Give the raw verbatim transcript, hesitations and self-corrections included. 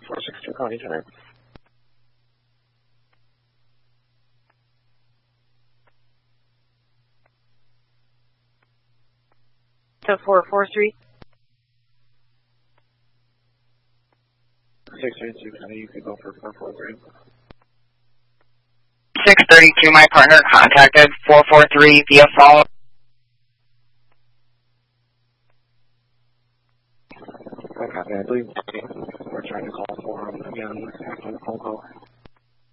four six two, calling tonight. To four four three. six thirty-two, County, you could go for four four three. six thirty-two, my partner contacted four four three via phone. Okay, I believe we're trying to call for him again on the phone call.